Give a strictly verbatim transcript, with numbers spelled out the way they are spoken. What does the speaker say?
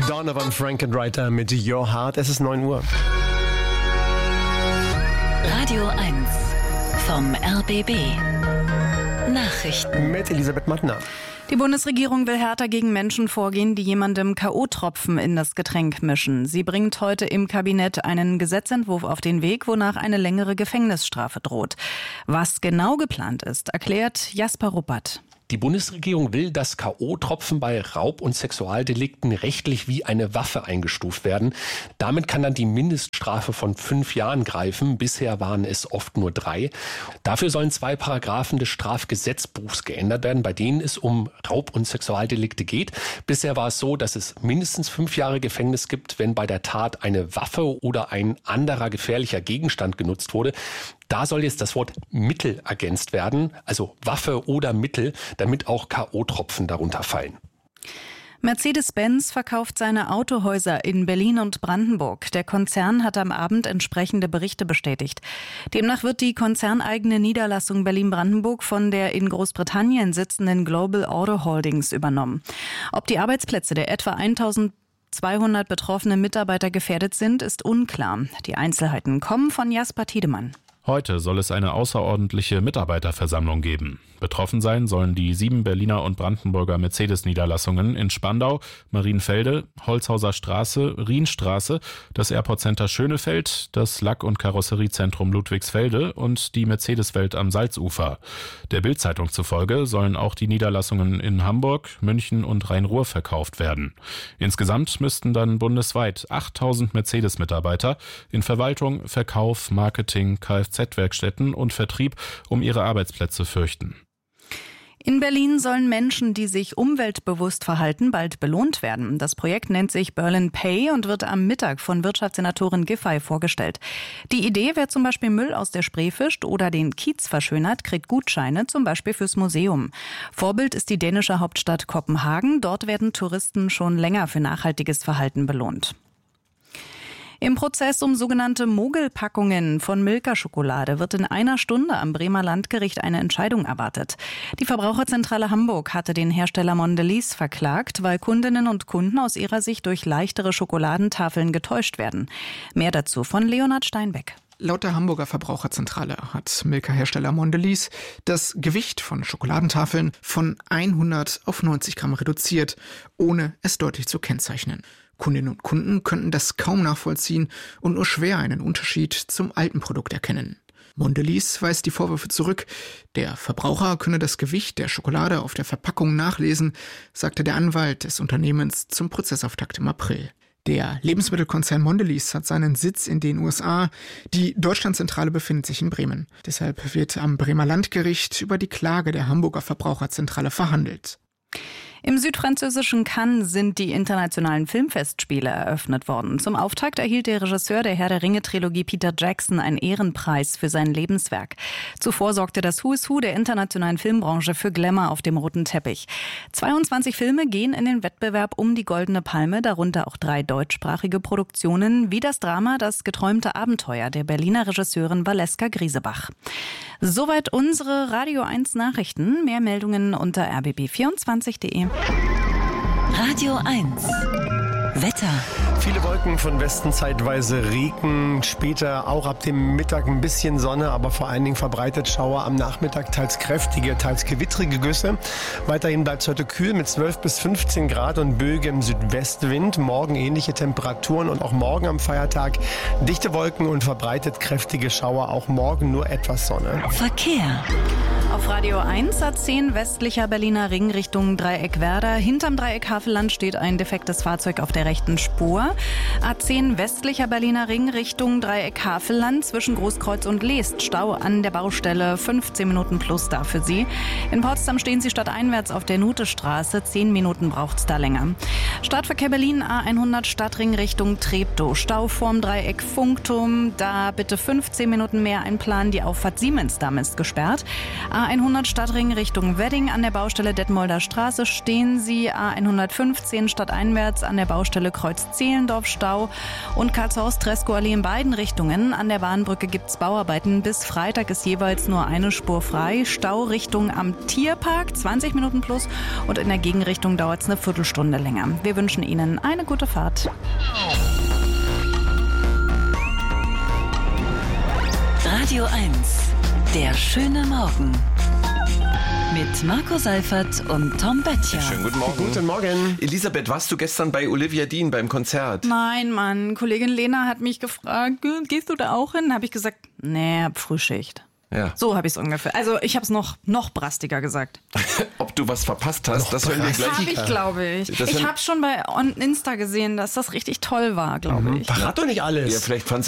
Donovan Frankenreiter mit Your Heart. Es ist neun Uhr. Radio eins vom R B B. Nachrichten mit Elisabeth Mattner. Die Bundesregierung will härter gegen Menschen vorgehen, die jemandem K O-Tropfen in das Getränk mischen. Sie bringt heute im Kabinett einen Gesetzentwurf auf den Weg, wonach eine längere Gefängnisstrafe droht. Was genau geplant ist, erklärt Jasper Ruppert. Die Bundesregierung will, dass K O-Tropfen bei Raub- und Sexualdelikten rechtlich wie eine Waffe eingestuft werden. Damit kann dann die Mindeststrafe von fünf Jahren greifen. Bisher waren es oft nur drei. Dafür sollen zwei Paragraphen des Strafgesetzbuchs geändert werden, bei denen es um Raub- und Sexualdelikte geht. Bisher war es so, dass es mindestens fünf Jahre Gefängnis gibt, wenn bei der Tat eine Waffe oder ein anderer gefährlicher Gegenstand genutzt wurde. Da soll jetzt das Wort Mittel ergänzt werden, also Waffe oder Mittel, damit auch K O-Tropfen darunter fallen. Mercedes-Benz verkauft seine Autohäuser in Berlin und Brandenburg. Der Konzern hat am Abend entsprechende Berichte bestätigt. Demnach wird die konzerneigene Niederlassung Berlin-Brandenburg von der in Großbritannien sitzenden Global Auto Holdings übernommen. Ob die Arbeitsplätze der etwa eintausendzweihundert betroffenen Mitarbeiter gefährdet sind, ist unklar. Die Einzelheiten kommen von Jasper Tiedemann. Heute soll es eine außerordentliche Mitarbeiterversammlung geben. Betroffen sein sollen die sieben Berliner und Brandenburger Mercedes-Niederlassungen in Spandau, Marienfelde, Holzhauser Straße, Rienstraße, das Airport Center Schönefeld, das Lack- und Karosseriezentrum Ludwigsfelde und die Mercedes-Welt am Salzufer. Der Bild-Zeitung zufolge sollen auch die Niederlassungen in Hamburg, München und Rhein-Ruhr verkauft werden. Insgesamt müssten dann bundesweit achttausend Mercedes-Mitarbeiter in Verwaltung, Verkauf, Marketing, Kfz-Werkstätten und Vertrieb um ihre Arbeitsplätze fürchten. In Berlin sollen Menschen, die sich umweltbewusst verhalten, bald belohnt werden. Das Projekt nennt sich Berlin Pay und wird am Mittag von Wirtschaftssenatorin Giffey vorgestellt. Die Idee, wer zum Beispiel Müll aus der Spree fischt oder den Kiez verschönert, kriegt Gutscheine, zum Beispiel fürs Museum. Vorbild ist die dänische Hauptstadt Kopenhagen. Dort werden Touristen schon länger für nachhaltiges Verhalten belohnt. Im Prozess um sogenannte Mogelpackungen von Milka-Schokolade wird in einer Stunde am Bremer Landgericht eine Entscheidung erwartet. Die Verbraucherzentrale Hamburg hatte den Hersteller Mondelez verklagt, weil Kundinnen und Kunden aus ihrer Sicht durch leichtere Schokoladentafeln getäuscht werden. Mehr dazu von Leonhard Steinbeck. Laut der Hamburger Verbraucherzentrale hat Milka-Hersteller Mondelez das Gewicht von Schokoladentafeln von hundert auf neunzig Gramm reduziert, ohne es deutlich zu kennzeichnen. Kundinnen und Kunden könnten das kaum nachvollziehen und nur schwer einen Unterschied zum alten Produkt erkennen. Mondelez weist die Vorwürfe zurück. Der Verbraucher könne das Gewicht der Schokolade auf der Verpackung nachlesen, sagte der Anwalt des Unternehmens zum Prozessauftakt im April. Der Lebensmittelkonzern Mondelez hat seinen Sitz in den U S A. Die Deutschlandzentrale befindet sich in Bremen. Deshalb wird am Bremer Landgericht über die Klage der Hamburger Verbraucherzentrale verhandelt. Im südfranzösischen Cannes sind die internationalen Filmfestspiele eröffnet worden. Zum Auftakt erhielt der Regisseur der Herr der Ringe-Trilogie Peter Jackson einen Ehrenpreis für sein Lebenswerk. Zuvor sorgte das Who is Who der internationalen Filmbranche für Glamour auf dem roten Teppich. zweiundzwanzig Filme gehen in den Wettbewerb um die Goldene Palme, darunter auch drei deutschsprachige Produktionen, wie das Drama Das geträumte Abenteuer der Berliner Regisseurin Valeska Griesebach. Soweit unsere Radio eins Nachrichten. Mehr Meldungen unter r b b vierundzwanzig punkt d e. Radio eins Wetter. Viele Wolken, von Westen zeitweise Regen, später auch ab dem Mittag ein bisschen Sonne, aber vor allen Dingen verbreitet Schauer am Nachmittag, teils kräftige, teils gewittrige Güsse. Weiterhin bleibt es heute kühl mit zwölf bis fünfzehn Grad und böigem Südwestwind. Morgen ähnliche Temperaturen und auch morgen am Feiertag dichte Wolken und verbreitet kräftige Schauer. Auch morgen nur etwas Sonne. Verkehr. Auf Radio eins A zehn westlicher Berliner Ring Richtung Dreieck Werder. Hinterm Dreieck Havelland steht ein defektes Fahrzeug auf der rechten Spur. A zehn westlicher Berliner Ring Richtung Dreieck Havelland zwischen Großkreuz und Leest. Stau an der Baustelle, fünfzehn Minuten plus da für Sie. In Potsdam stehen Sie stadteinwärts auf der Nutestraße. zehn Minuten braucht's da länger. Stadtverkehr Berlin A hundert Stadtring Richtung Treptow. Stau vorm Dreieck Funkturm. Da bitte fünfzehn Minuten mehr einplanen. Die Auffahrt Siemensdamm ist gesperrt. A hundert Stadtring Richtung Wedding an der Baustelle Detmolder Straße stehen Sie. A hundertfünfzehn stadteinwärts an der Baustelle Kreuz Zehlendorf Stau. Und Karlshorst-Treskow-Allee in beiden Richtungen. An der Bahnbrücke gibt's Bauarbeiten. Bis Freitag ist jeweils nur eine Spur frei. Stau Richtung am Tierpark, zwanzig Minuten plus. Und in der Gegenrichtung dauert es eine Viertelstunde länger. Wir wünschen Ihnen eine gute Fahrt. Radio eins. Der schöne Morgen. Mit Marco Seifert und Tom Böttcher. Schönen guten Morgen. Guten Morgen. Elisabeth, warst du gestern bei Olivia Dean beim Konzert? Nein, Mann. Kollegin Lena hat mich gefragt, gehst du da auch hin? Habe ich gesagt, nee, hab Frühschicht. Ja. So habe ich es ungefähr. Also ich habe es noch, noch brastiger gesagt. Ob du was verpasst hast, Noch das hören wir gleich. Habe ich, glaube ich. Das Ich hören- habe schon bei On- Insta gesehen, dass das richtig toll war, glaube ich. Verrat doch nicht alles. Ja, vielleicht fand's